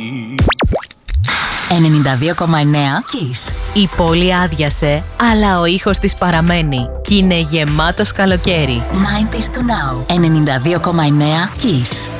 92,9 Kiss. Η πόλη άδειασε, αλλά ο ήχος της παραμένει. Κι είναι γεμάτος καλοκαίρι. 90s to now. 92,9 Kiss.